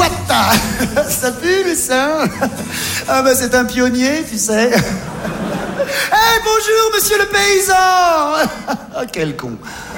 chouette. Ça pue, le sein. Ah ben c'est un pionnier, tu sais. Bonjour, monsieur le paysan. Ah, quel con.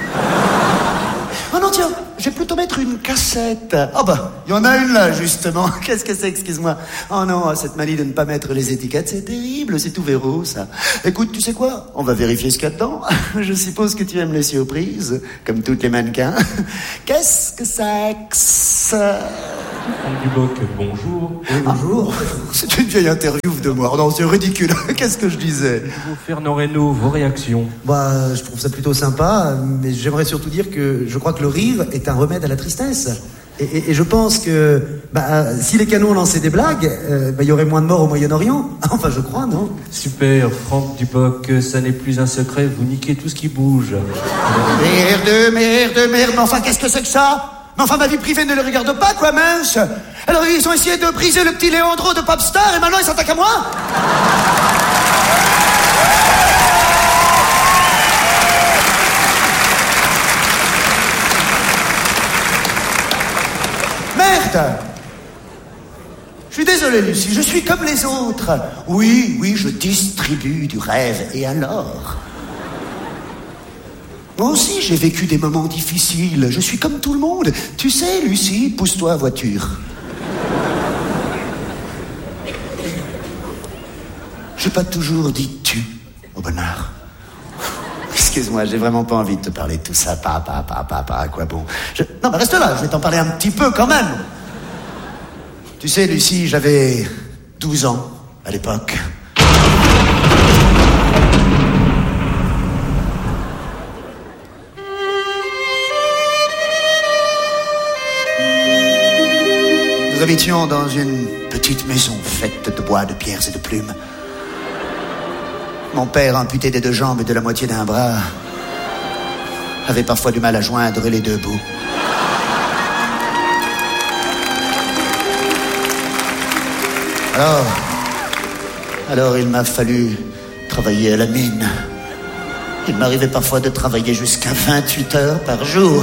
Oh non, tiens, je vais plutôt mettre une cassette. Ah bah, il y en a une là, justement. Qu'est-ce que c'est, excuse-moi. Oh non, cette manie de ne pas mettre les étiquettes, c'est terrible, c'est tout verrou, ça. Écoute, tu sais quoi? On va vérifier ce qu'il y a dedans. Je suppose que tu aimes les surprises, comme toutes les mannequins. Qu'est-ce que c'est que ça? Franck Dubosc, bonjour. Oui, bonjour. C'est une vieille interview de moi. Non, c'est ridicule. Qu'est-ce que je disais? Fernand Reynaud, vos réactions? Bah, je trouve ça plutôt sympa, mais j'aimerais surtout dire que je crois que le rire est un remède à la tristesse. Et je pense que si les canons lançaient des blagues, il y aurait moins de morts au Moyen-Orient. Enfin, je crois, non? Super, Franck Dubosc, ça n'est plus un secret, vous niquez tout ce qui bouge. Merde. Mais enfin, qu'est-ce que c'est que ça? Mais enfin, ma vie privée ne le regarde pas, quoi, mince. Alors, ils ont essayé de briser le petit Léandro de Popstar, et maintenant ils s'attaquent à moi? Merde! Je suis désolé, Lucie, je suis comme les autres. Oui, je distribue du rêve, et alors? Moi aussi, j'ai vécu des moments difficiles. Je suis comme tout le monde. Tu sais, Lucie, pousse-toi, voiture. J'ai pas toujours dit tu au bonheur. Excuse-moi, j'ai vraiment pas envie de te parler de tout ça. Pas, à quoi bon. Non, mais reste là, je vais t'en parler un petit peu quand même. Tu sais, Lucie, j'avais 12 ans à l'époque. Nous habitions dans une petite maison faite de bois, de pierres et de plumes. Mon père, amputé des 2 jambes et de la moitié d'un bras, avait parfois du mal à joindre les 2 bouts. Alors il m'a fallu travailler à la mine. Il m'arrivait parfois de travailler jusqu'à 28 heures par jour.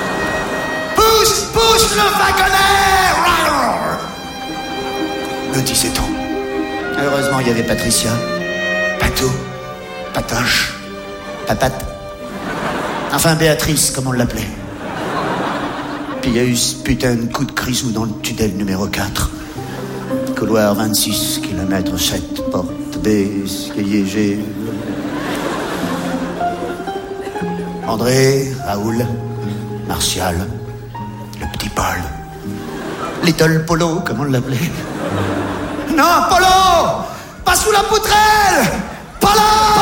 Pousse le wagonnet! Me disait-on. Heureusement, il y avait Patricia, Patou, Patoche, Papate. Enfin, Béatrice, comme on l'appelait. Puis il y a eu ce putain de coup de grisou dans le tunnel numéro 4. Couloir 26, kilomètre 7, porte B, escalier G. André, Raoul, Martial, le petit Paul. Little Polo, comme on l'appelait. Non, Polo! Pas sous la poutrelle! Polo!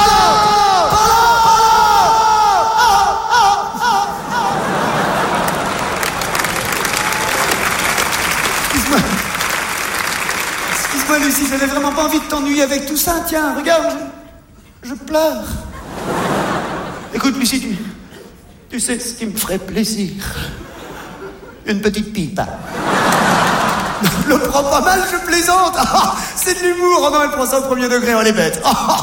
Excuse-moi, Lucie, j'avais vraiment pas envie de t'ennuyer avec tout ça. Tiens, regarde, je pleure. Écoute, Lucie, tu sais ce qui me ferait plaisir? Une petite pipe. Le prends pas mal, je plaisante. C'est de l'humour. Oh non, elle prend ça au premier degré, elle est bête.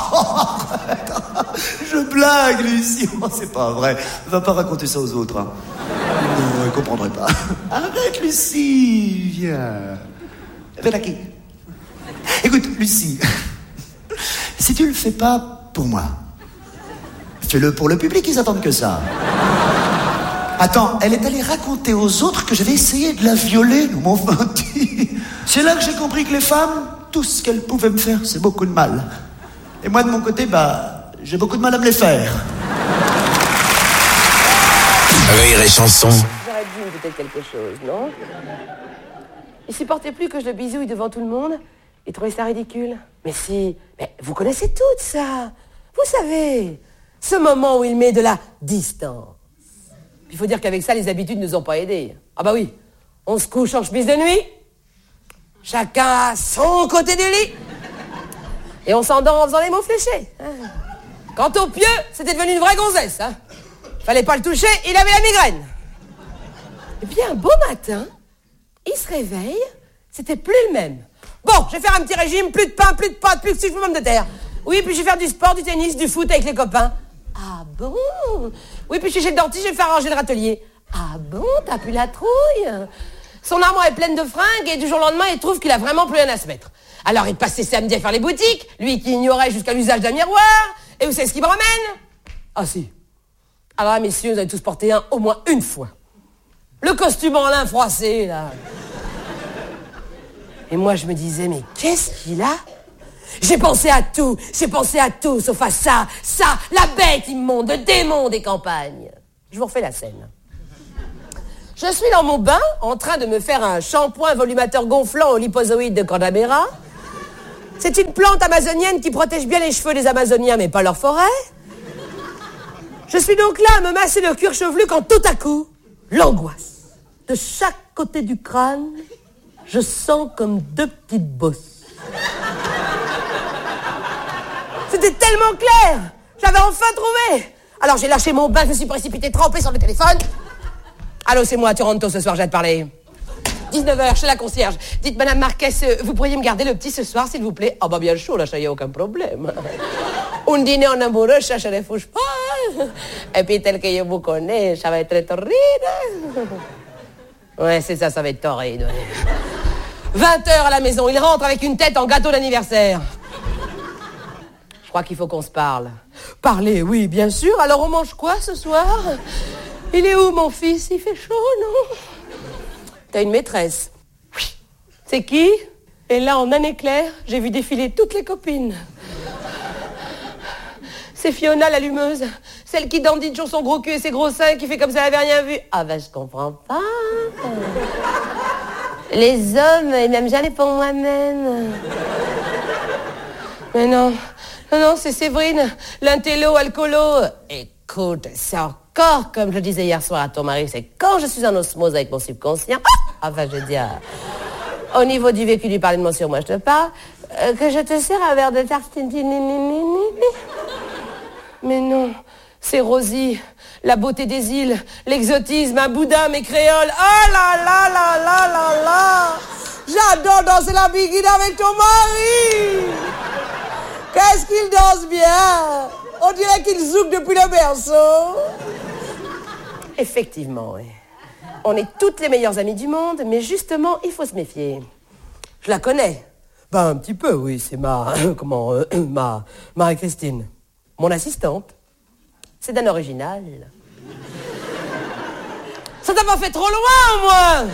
Je blague, Lucie. C'est pas vrai. Va pas raconter ça aux autres. Hein. Non, ils comprendraient pas. Arrête, Lucie. Viens. Viens qui. Écoute, Lucie. Si tu le fais pas pour moi, fais-le pour le public, ils attendent que ça. Attends, elle est allée raconter aux autres que j'avais essayé de la violer, nous m'ont menti. C'est là que j'ai compris que les femmes, tout ce qu'elles pouvaient me faire, c'est beaucoup de mal. Et moi, de mon côté, j'ai beaucoup de mal à me les faire. Rire et chanson. J'aurais dû peut-être quelque chose, non? Il supportait plus que je le bisouille devant tout le monde. Il trouvait ça ridicule. Mais si, mais vous connaissez tout ça. Vous savez, ce moment où il met de la distance. Il faut dire qu'avec ça, les habitudes ne nous ont pas aidés. Ah bah oui, on se couche en chemise de nuit, chacun à son côté du lit, et on s'endort en faisant les mots fléchés. Quant au pieu, c'était devenu une vraie gonzesse. Fallait pas le toucher, il avait la migraine. Et puis un beau matin, il se réveille, c'était plus le même. Bon, je vais faire un petit régime, plus de pain, plus de pâtes, plus de sucre, plus de terre. Oui, puis je vais faire du sport, du tennis, du foot avec les copains. Ah bon? Oui, puis je suis chez le dentiste, je vais faire arranger le râtelier. Ah bon, t'as plus la trouille? Son armoire est pleine de fringues et du jour au lendemain, il trouve qu'il a vraiment plus rien à se mettre. Alors il passe ses samedis à faire les boutiques, lui qui ignorait jusqu'à l'usage d'un miroir. Et vous savez ce qu'il me ramène? Ah si. Alors là, messieurs, vous avez tous porté un au moins une fois. Le costume en lin froissé, là. Et moi, je me disais, mais qu'est-ce qu'il a? J'ai pensé à tout, sauf à ça, la bête immonde, le démon des campagnes. Je vous refais la scène. Je suis dans mon bain, en train de me faire un shampoing volumateur gonflant au lipozoïde de Cordamera. C'est une plante amazonienne qui protège bien les cheveux des Amazoniens, mais pas leur forêt. Je suis donc là à me masser le cuir chevelu quand tout à coup, l'angoisse. De chaque côté du crâne, je sens comme deux petites bosses. C'était tellement clair. J'avais enfin trouvé. Alors j'ai lâché mon bain, je me suis précipité trempé sur le téléphone. Allô, c'est moi, tu rentres tôt ce soir, j'ai à te parler. 19h, chez la concierge. Dites, Madame Marquez, vous pourriez me garder le petit ce soir, s'il vous plaît? Ah bah bien chaud, là, ça y a aucun problème. Un dîner en amoureux, ça ne refuse pas. Et puis tel que je vous connais, ça va être torride. Ouais, c'est ça, ça va être torride. 20h à la maison, il rentre avec une tête en gâteau d'anniversaire. Je crois qu'il faut qu'on se parle. Parler, oui, bien sûr. Alors on mange quoi ce soir? Il est où, mon fils? Il fait chaud, non? T'as une maîtresse. Oui. C'est qui? Et là, en un éclair, j'ai vu défiler toutes les copines. C'est Fiona, l'allumeuse. Celle qui dandine toujours son gros cul et ses gros seins, qui fait comme si elle avait rien vu. Ah ben, je comprends pas. Les hommes, ils m'aiment jamais pour moi-même. Mais non, c'est Séverine, l'intello, alcoolo. Écoute, c'est encore, comme je le disais hier soir à ton mari, c'est quand je suis en osmose avec mon subconscient, enfin, je veux dire, au niveau du vécu du parler de mon sur moi, je te parle, que je te sers un verre de tartine. Mais non, c'est Rosie, la beauté des îles, l'exotisme, un boudin, mes créoles. Oh là là là là là là! J'adore danser la biguine avec ton mari! Qu'est-ce qu'il danse bien! On dirait qu'il zouk depuis le berceau. Effectivement, oui. On est toutes les meilleures amies du monde, mais justement, il faut se méfier. Je la connais. Ben, un petit peu, oui, c'est Marie-Christine. Mon assistante. C'est d'un original. Ça t'a pas fait trop loin, moi!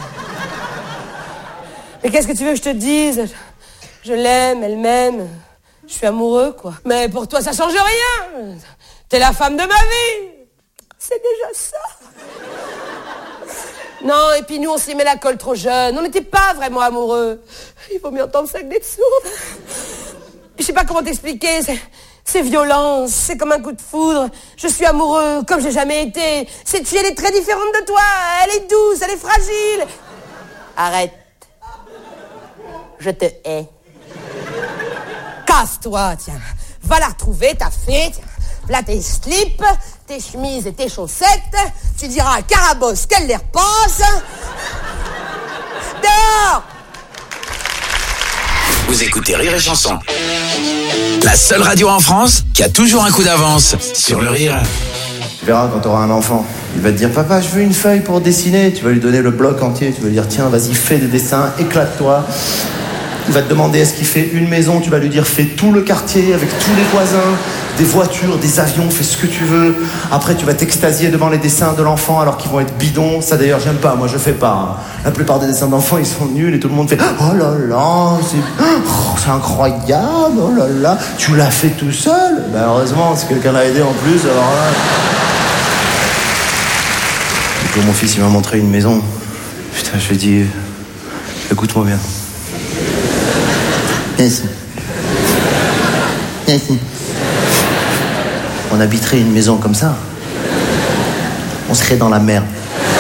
Mais qu'est-ce que tu veux que je te dise? Je l'aime, elle m'aime. Je suis amoureux, quoi. Mais pour toi, ça change rien. T'es la femme de ma vie. C'est déjà ça. Non, et puis nous, on s'y met la colle trop jeune. On n'était pas vraiment amoureux. Il vaut mieux entendre ça que d'être sourde. Je sais pas comment t'expliquer. C'est violent, c'est comme un coup de foudre. Je suis amoureux, comme j'ai jamais été. Cette fille, elle est très différente de toi. Elle est douce, elle est fragile. Arrête. Je te hais. Casse-toi, tiens. Va la retrouver, ta fée. Tiens. Là, tes slips, tes chemises et tes chaussettes. Tu diras à Carabosse qu'elle les repasse. Dehors! Vous écoutez Rire et Chanson. La seule radio en France qui a toujours un coup d'avance sur le rire. Tu verras quand tu auras un enfant. Il va te dire, papa, je veux une feuille pour dessiner. Tu vas lui donner le bloc entier. Tu vas lui dire, tiens, vas-y, fais des dessins, éclate-toi. Il va te demander est-ce qu'il fait une maison. Tu vas lui dire, fais tout le quartier avec tous les voisins, des voitures, des avions, fais ce que tu veux. Après, tu vas t'extasier devant les dessins de l'enfant alors qu'ils vont être bidons. Ça, d'ailleurs, j'aime pas. Moi, je fais pas. Hein. La plupart des dessins d'enfants, ils sont nuls et tout le monde fait oh là là, c'est incroyable. Oh là là, tu l'as fait tout seul. Ben heureusement, si quelqu'un l'a aidé en plus. Alors là. Du coup, mon fils, il m'a montré une maison. Putain, je lui ai dit, écoute-moi bien. Merci. On habiterait une maison comme ça. On serait dans la mer.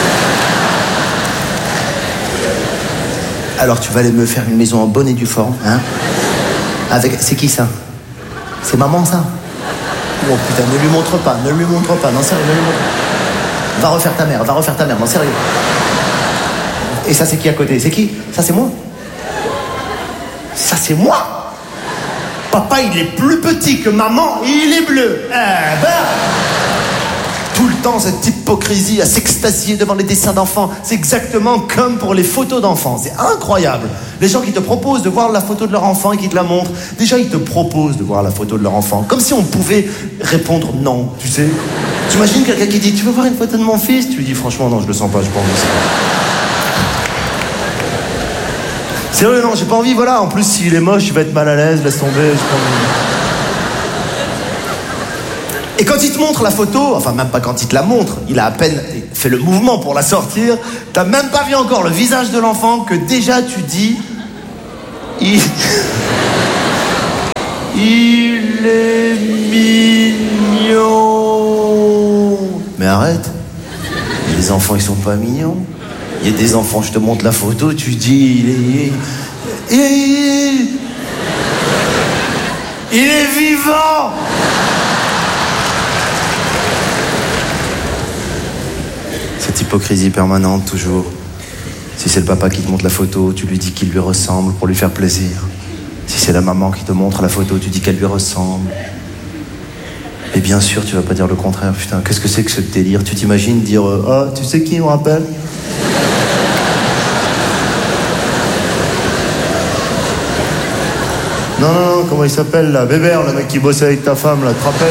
Alors tu vas aller me faire une maison en bonne et due forme, hein? Avec... C'est qui ça? C'est maman ça? Oh putain, ne lui montre pas, non sérieux, ne lui montre pas. Va refaire ta mère, non sérieux. Et ça c'est qui à côté? C'est qui? Ça c'est moi? Ça c'est moi. Papa il est plus petit que maman et il est bleu. Eh ben. tout le temps cette hypocrisie à s'extasier devant les dessins d'enfants. C'est exactement comme pour les photos d'enfants. C'est incroyable. Les gens qui te proposent de voir la photo de leur enfant et qui te la montrent, déjà ils te proposent de voir la photo de leur enfant. Comme si on pouvait répondre non, tu sais. Tu imagines quelqu'un qui dit « Tu veux voir une photo de mon fils ?» Tu lui dis « Franchement, non, je le sens pas, j'ai pas envie. » Sérieux, non, j'ai pas envie, voilà. En plus, s'il est moche, il va être mal à l'aise, laisse tomber, j'ai pas envie. Et quand il te montre la photo, enfin même pas quand il te la montre, il a à peine fait le mouvement pour la sortir, t'as même pas vu encore le visage de l'enfant que déjà tu dis... Il est mignon. Mais arrête. Les enfants, ils sont pas mignons. Il y a des enfants, je te montre la photo, tu dis... Il est vivant. Cette hypocrisie permanente, toujours. Si c'est le papa qui te montre la photo, tu lui dis qu'il lui ressemble pour lui faire plaisir. Si c'est la maman qui te montre la photo, tu dis qu'elle lui ressemble. Et bien sûr, tu vas pas dire le contraire. Putain, qu'est-ce que c'est que ce délire? Tu t'imagines dire oh, tu sais qui me rappelle? Non, comment il s'appelle là? Bébert, le mec qui bossait avec ta femme, là, tu te rappelles?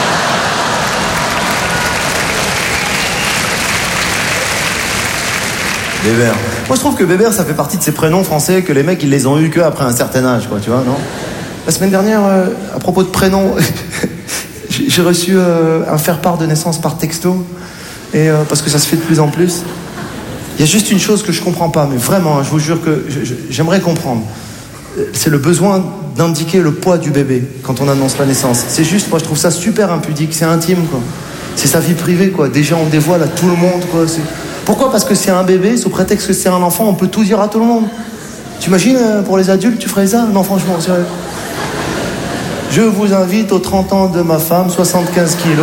Bébert. Moi je trouve que Bébert ça fait partie de ces prénoms français que les mecs ils les ont eu qu'après un certain âge, quoi, tu vois, non? La semaine dernière, à propos de prénoms, j'ai reçu un faire-part de naissance par texto, et parce que ça se fait de plus en plus. Il y a juste une chose que je comprends pas, mais vraiment, je vous jure que j'aimerais comprendre. C'est le besoin d'indiquer le poids du bébé quand on annonce la naissance. C'est juste, moi je trouve ça super impudique, c'est intime, quoi. C'est sa vie privée, quoi. Déjà on dévoile à tout le monde, quoi. Pourquoi? Parce que c'est un bébé, sous prétexte que c'est un enfant, on peut tout dire à tout le monde. Tu imagines, pour les adultes, tu ferais ça? Non, franchement, sérieux. Je vous invite aux 30 ans de ma femme, 75 kilos.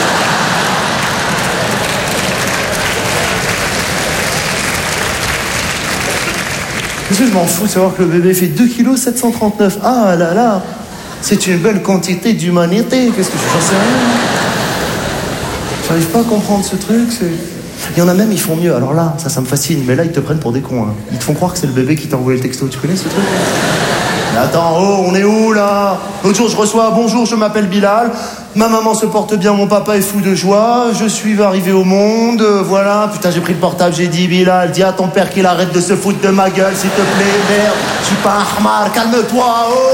Qu'est-ce que je m'en fous de savoir que le bébé fait 2 kilos 739. Ah là là, c'est une belle quantité d'humanité. Qu'est-ce que j'en sais rien. J'arrive pas à comprendre ce truc, c'est... Il y en a même, ils font mieux. Alors là, ça me fascine. Mais là, ils te prennent pour des cons. Hein. Ils te font croire que c'est le bébé qui t'a envoyé le texto. Tu connais ce truc? Mais attends, oh, on est où là? L'autre jour, je reçois « Bonjour, je m'appelle Bilal. Ma maman se porte bien, mon papa est fou de joie. Je suis arrivé au monde. Voilà. Putain, j'ai pris le portable, j'ai dit « Bilal, dis à ton père qu'il arrête de se foutre de ma gueule, s'il te plaît. Merde, je suis pas un ahmar. Calme-toi, oh !»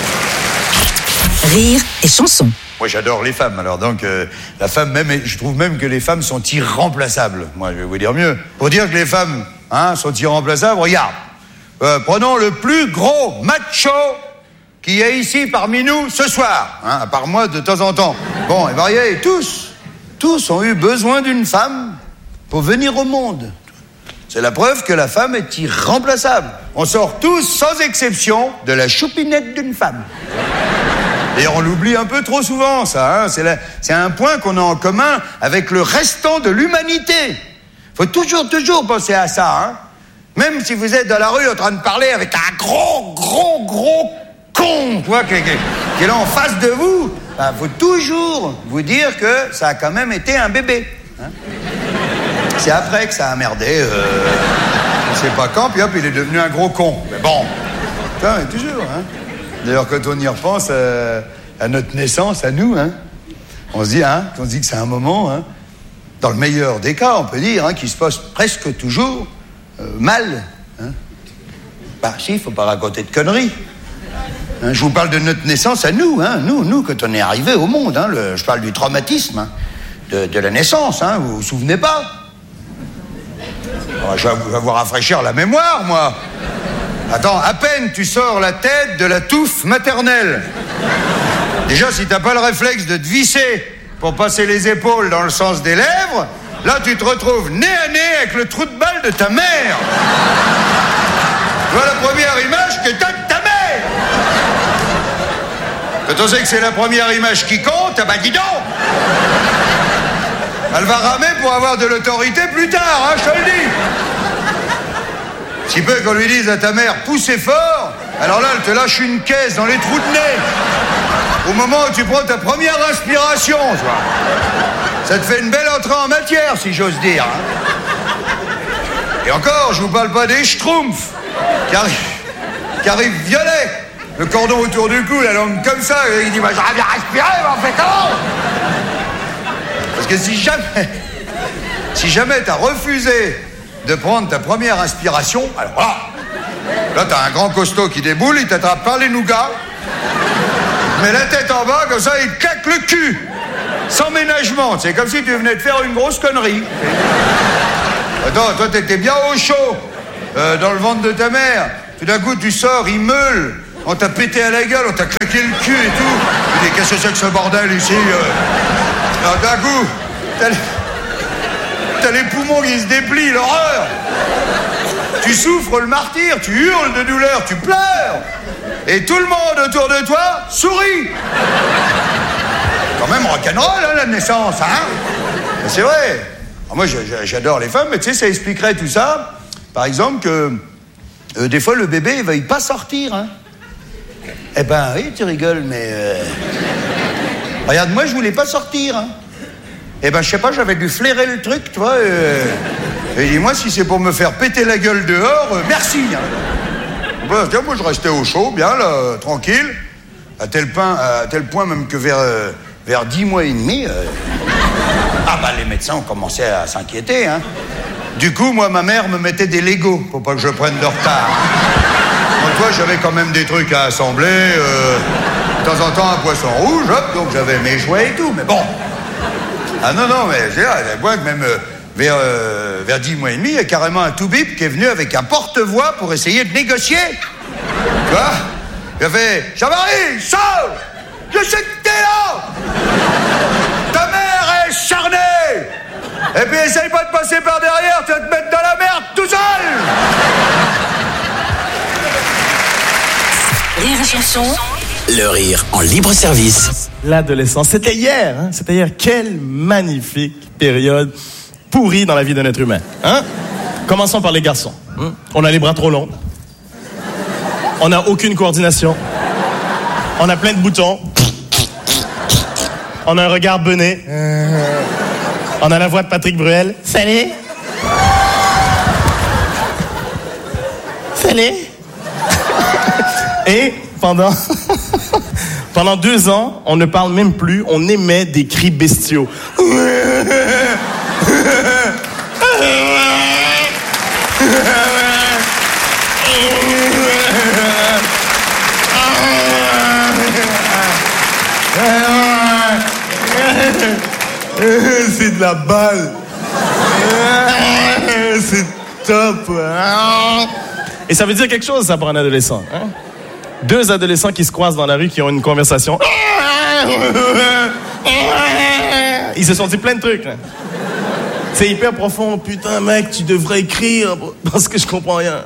Rire et chanson. Moi, j'adore les femmes, alors donc la femme même, je trouve même que les femmes sont irremplaçables. Moi, je vais vous dire mieux. Pour dire que les femmes sont irremplaçables, regarde. Prenons le plus gros macho qui est ici parmi nous ce soir, à part moi de temps en temps. Bon, et voyez, tous ont eu besoin d'une femme pour venir au monde. C'est la preuve que la femme est irremplaçable. On sort tous, sans exception, de la choupinette d'une femme. D'ailleurs, on l'oublie un peu trop souvent, ça. C'est un point qu'on a en commun avec le restant de l'humanité. Faut toujours penser à ça. Hein. Même si vous êtes dans la rue en train de parler avec un gros con, tu vois, qui est là en face de vous, faut toujours vous dire que ça a quand même été un bébé. Hein. C'est après que ça a merdé. Je sais pas quand, puis hop, il est devenu un gros con. Mais bon, putain, mais toujours, hein. D'ailleurs, quand on y repense à notre naissance, à nous, on se dit que c'est un moment, dans le meilleur des cas, on peut dire, qui se passe presque toujours mal. Si, il ne faut pas raconter de conneries. Je vous parle de notre naissance à nous, nous, quand on est arrivé au monde. Je parle du traumatisme de la naissance, vous vous souvenez pas? Je vais vous rafraîchir la mémoire, moi. Attends, à peine tu sors la tête de la touffe maternelle. Déjà, si t'as pas le réflexe de te visser pour passer les épaules dans le sens des lèvres, là, tu te retrouves nez à nez avec le trou de balle de ta mère. Tu vois la première image que t'as de ta mère. Quand on sait que c'est la première image qui compte, dis donc. Elle va ramer pour avoir de l'autorité plus tard, je te le dis. Si peu qu'on lui dise à ta mère « poussez fort », alors là, elle te lâche une caisse dans les trous de nez. Au moment où tu prends ta première inspiration, tu vois. Ça te fait une belle entrée en matière, si j'ose dire. Hein. Et encore, je vous parle pas des schtroumpfs qui arrivent violets, le cordon autour du cou, la langue comme ça, et il dit, bah, j'aurais bien respiré, mais on fait comment? Parce que si jamais t'as refusé de prendre ta première inspiration, alors là t'as un grand costaud qui déboule, il t'attrape par les nougats, met la tête en bas, comme ça, il te claque le cul, sans ménagement, c'est comme si tu venais de faire une grosse connerie. Attends, toi t'étais bien au chaud, dans le ventre de ta mère, tout d'un coup tu sors, il meule, on t'a pété à la gueule, on t'a claqué le cul et tout. Tu dis, qu'est-ce que c'est que ce bordel ici Alors d'un coup, t'as les poumons qui se déplient, l'horreur. Tu souffres le martyre, tu hurles de douleur, tu pleures. Et tout le monde autour de toi sourit. Quand même rock'n'roll, hein, la naissance, hein. C'est vrai. Alors moi, j'adore les femmes, mais tu sais, ça expliquerait tout ça. Par exemple, que des fois, le bébé, il veuille pas sortir, hein. Eh ben, oui, tu rigoles, mais... Regarde, moi, je voulais pas sortir, hein. Eh ben, je sais pas, j'avais dû flairer le truc, tu vois. Et dis-moi, si c'est pour me faire péter la gueule dehors, merci, hein. Moi, je restais au chaud, bien, là, tranquille. À tel point même que vers 10 mois et demi... Ah bah, les médecins ont commencé à s'inquiéter, hein. Du coup, moi, ma mère me mettait des Legos pour pas que je prenne de retard. Donc, toi, j'avais quand même des trucs à assembler. De temps en temps, un poisson rouge, hop, donc j'avais mes jouets et tout, mais bon. Ah non, mais c'est là, moi, même vers 10 mois et demi, il y a carrément un tout-bip qui est venu avec un porte-voix pour essayer de négocier. Tu vois? Il a fait, Jean-Marie, sors! Je sais que t'es là! Ta mère est charnée! Et puis essaye pas de passer par derrière, tu vas te mettre dans la merde tout seul! Rire et chanson. Le rire en libre service. L'adolescence, c'était hier, hein? C'était hier. Quelle magnifique période pourrie dans la vie d'un être humain, hein? Commençons par les garçons. Hein? On a les bras trop longs. On n'a aucune coordination. On a plein de boutons. On a un regard bené. On a la voix de Patrick Bruel. Salut. Salut. Et pendant 2 ans, on ne parle même plus, on émet des cris bestiaux. C'est de la balle. C'est top. Et ça veut dire quelque chose, ça, pour un adolescent. Hein? 2 adolescents qui se croisent dans la rue, qui ont une conversation. Ils se sont dit plein de trucs. Hein? C'est hyper profond. Putain, mec, tu devrais écrire parce que je comprends rien.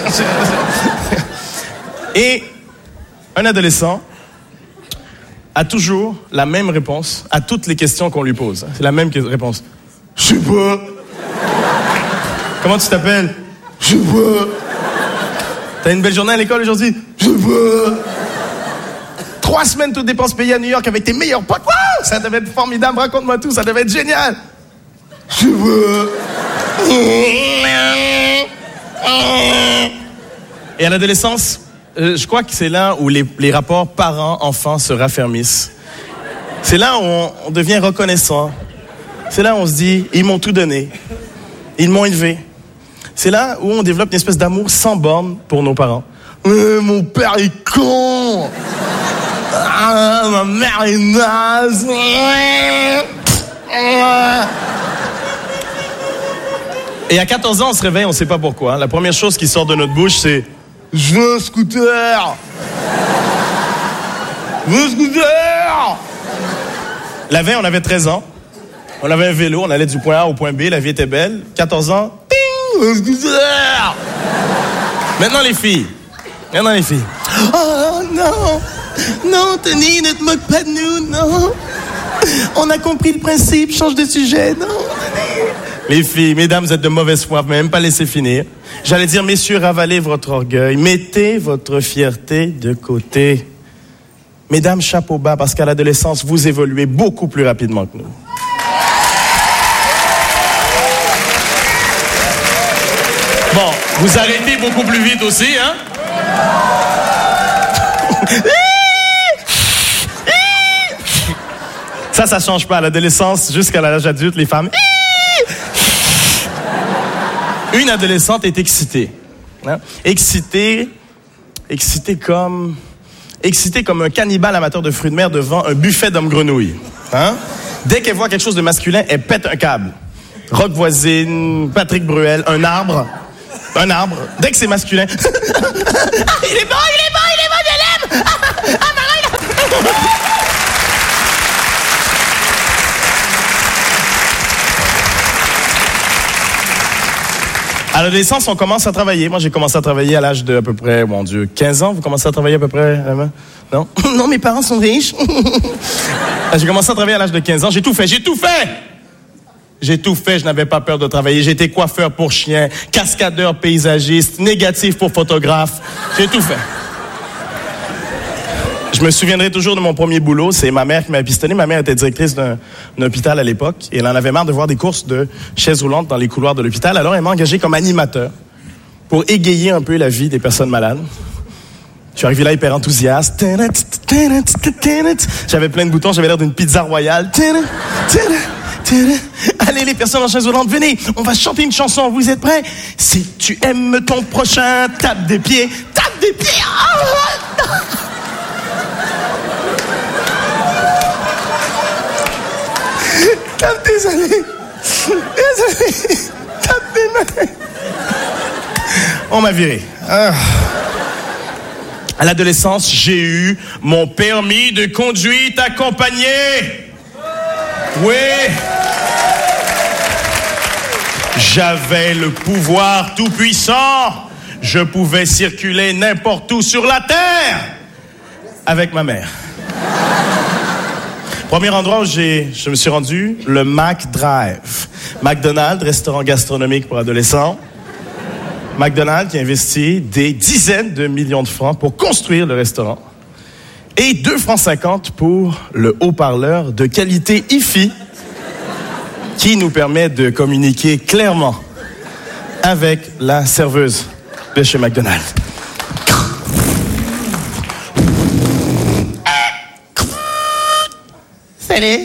Et un adolescent a toujours la même réponse à toutes les questions qu'on lui pose. C'est la même réponse. Je sais pas. Comment tu t'appelles? Je sais pas. T'as une belle journée à l'école aujourd'hui? Je sais pas. 3 semaines toutes dépenses payées à New York avec tes meilleurs potes. Wow, ça devait être formidable. Raconte-moi tout, ça devait être génial. Je sais pas. Et à l'adolescence, je crois que c'est là où les rapports parents-enfants se raffermissent. C'est là où on devient reconnaissant. C'est là où on se dit, ils m'ont tout donné. Ils m'ont élevé. C'est là où on développe une espèce d'amour sans borne pour nos parents. Mon père est con. Ma mère est naze. Et à 14 ans, on se réveille, on ne sait pas pourquoi. La première chose qui sort de notre bouche, c'est « Je veux un scooter !» « Je veux un scooter !» La veille, on avait 13 ans. On avait un vélo, on allait du point A au point B, la vie était belle. 14 ans, ting, un scooter! Maintenant, les filles. Oh non! Non, Tony, ne te moque pas de nous, non! On a compris le principe, change de sujet, non, Tony! Les filles, mesdames, vous êtes de mauvaise foi, vous m'avez même pas laissé finir. J'allais dire, messieurs, ravalez votre orgueil, mettez votre fierté de côté. Mesdames, chapeau bas, parce qu'à l'adolescence, vous évoluez beaucoup plus rapidement que nous. Vous arrêtez beaucoup plus vite aussi, hein? Ça change pas. À l'adolescence, jusqu'à l'âge adulte, les femmes... Une adolescente est excitée. Hein? Excitée comme un cannibale amateur de fruits de mer devant un buffet d'hommes-grenouilles. Hein? Dès qu'elle voit quelque chose de masculin, elle pète un câble. Rock Voisine, Patrick Bruel, un arbre. Dès que c'est masculin... il est bon, je l'aime! À l'adolescence, on commence à travailler. Moi, j'ai commencé à travailler à l'âge de à peu près, 15 ans. Vous commencez à travailler à peu près, non? Non, mes parents sont riches. J'ai commencé à travailler à l'âge de 15 ans. J'ai tout fait, je n'avais pas peur de travailler. J'étais coiffeur pour chiens, cascadeur paysagiste, négatif pour photographe. J'ai tout fait. Je me souviendrai toujours de mon premier boulot. C'est ma mère qui m'a pistonné. Ma mère était directrice d'un hôpital à l'époque. Et elle en avait marre de voir des courses de chaises roulantes dans les couloirs de l'hôpital. Alors, elle m'a engagé comme animateur pour égayer un peu la vie des personnes malades. Je suis arrivé là hyper enthousiaste. J'avais plein de boutons. J'avais l'air d'une pizza royale. Allez, les personnes en chaise roulante, venez. On va chanter une chanson. Vous êtes prêts? Si tu aimes ton prochain, tape des pieds. Tape des pieds. Désolé. Tape des mains. On m'a viré. À l'adolescence, j'ai eu mon permis de conduite accompagné. Oui. J'avais le pouvoir tout-puissant. Je pouvais circuler n'importe où sur la terre avec ma mère. Premier endroit où je me suis rendu, le McDrive. McDonald's, restaurant gastronomique pour adolescents. McDonald's qui a investi des dizaines de millions de francs pour construire le restaurant. Et 2,50 francs pour le haut-parleur de qualité hi-fi qui nous permet de communiquer clairement avec la serveuse de chez McDonald's. Salut.